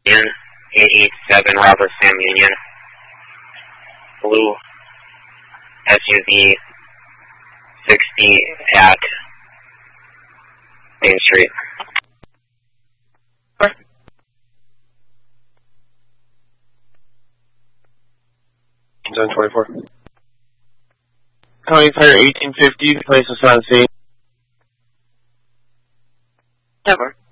Union, 887 Robert Sam Union. Blue SUV 60 at Main Street. 1024. County Fire 1850, place us on scene. Over.